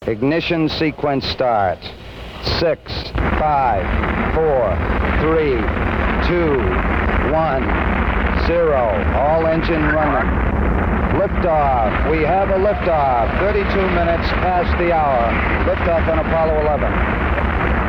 Ignition sequence starts. 6, 5, 4, 3, 2, 1, 0. All engine running. Liftoff. We have a liftoff. 32 minutes past the hour. Liftoff on Apollo 11.